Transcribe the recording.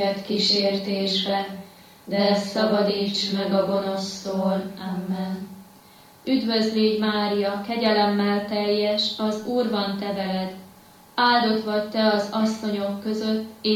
kísértésbe, de szabadíts meg a gonosztól. Amen. Üdvözl légy, Mária, kegyelemmel teljes, az Úr van te veled. Áldott vagy te az asszonyok között,